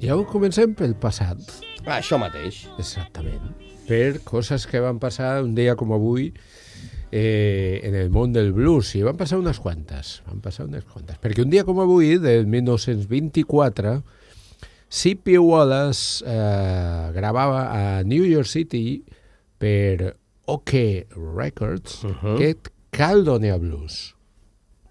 Llavors comencem pel passat. Això mateix. Exactament. Per coses que van passar un dia com avui en el món del blues. I van passar unes quantes. Perquè un dia com avui, del 1924, C.P. Wallace gravava a New York City per OK Records aquest Caledonia Blues.